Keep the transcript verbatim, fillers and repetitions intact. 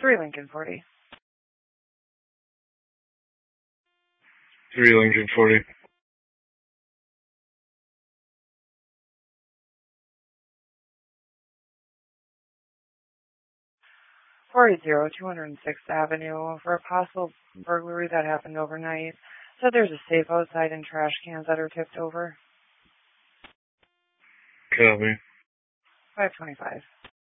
three Lincoln forty. three Lincoln forty. four eighty, two hundred sixth Avenue, for a possible burglary that happened overnight. So there's a safe outside and trash cans that are tipped over. Copy. five twenty-five.